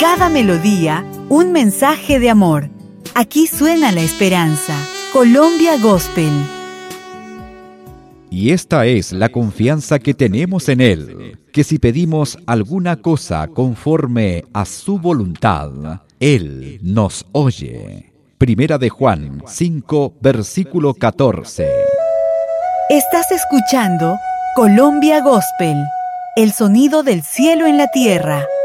cada melodía, un mensaje de amor. Aquí suena la esperanza. Colombia Gospel. Y esta es la confianza que tenemos en Él, que si pedimos alguna cosa conforme a su voluntad, Él nos oye. Primera de Juan 5, versículo 14. Estás escuchando Colombia Gospel, el sonido del cielo en la tierra.